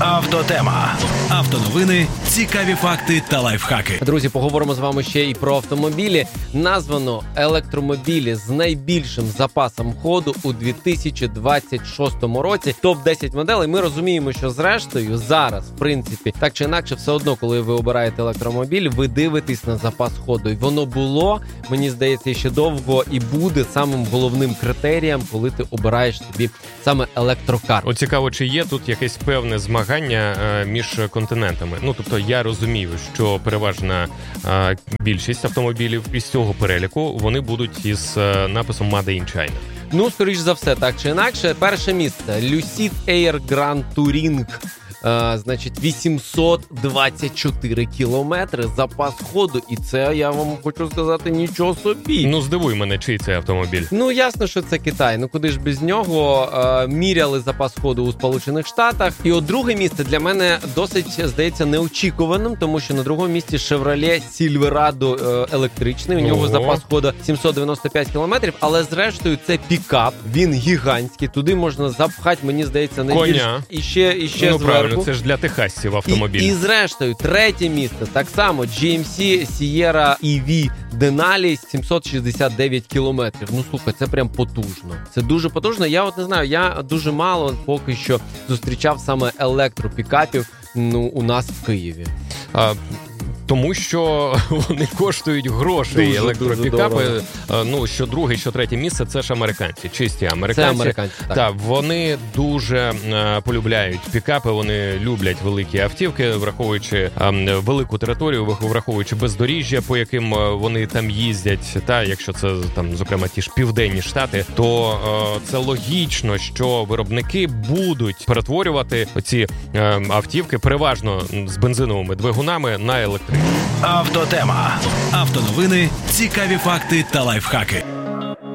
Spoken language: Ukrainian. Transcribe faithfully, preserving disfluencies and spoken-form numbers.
Автотема. Автоновини, цікаві факти та лайфхаки. Друзі, поговоримо з вами ще і про автомобілі. Названо електромобілі з найбільшим запасом ходу у дві тисячі двадцять шостому році. топ десять моделей. Ми розуміємо, що зрештою зараз, в принципі, так чи інакше, все одно, коли ви обираєте електромобіль, ви дивитесь на запас ходу. І воно було, мені здається, ще довго і буде самим головним критерієм, коли ти обираєш собі саме електрокар. От цікаво, чи є тут якесь певне змагання е, між континентами. Ну, тобто, я розумію, що переважна е, більшість автомобілів із цього переліку, вони будуть із е, написом Made in China. Ну, скоріш за все, так чи інакше. Перше місце. Lucid Air Grand Touring. Uh, значить, вісімсот двадцять чотири кілометри запас ходу. І це, я вам хочу сказати, нічого собі. Ну, здивуй мене, чий це автомобіль. Ну, ясно, що це Китай. Ну, куди ж без нього. Uh, міряли запас ходу у Сполучених Штатах. І от друге місце для мене досить, здається, неочікуваним, тому що на другому місці Chevrolet Silverado uh, електричний. У нього Ого. запас ходу сімсот дев'яносто п'ять кілометрів. Але, зрештою, це пікап. Він гігантський. Туди можна запхати, мені здається, найбільш... Коня. І ще, і ще ну, зверху. правильно, це ж для техасців автомобіль. І, і зрештою, третє місце, так само, джі ем сі Sierra і ві Denali сімсот шістдесят дев'ять кілометрів. Ну, слухай, це прям потужно. Це дуже потужно. Я от не знаю, я дуже мало поки що зустрічав саме електропікапів, ну, у нас в Києві. А, тому що вони коштують грошей, дуже, електропікапи. дуже ну, що друге, що третє місце, це ж американці, чисті американці. Це американці, так. Так, вони дуже е, полюбляють пікапи, вони люблять великі автівки, враховуючи е, велику територію, враховуючи бездоріжжя, по яким вони там їздять. Та, якщо це, там, зокрема, ті ж південні штати, то е, це логічно, що виробники будуть перетворювати ці е, автівки переважно з бензиновими двигунами на електричні. Автотема. Автоновини, цікаві факти та лайфхаки.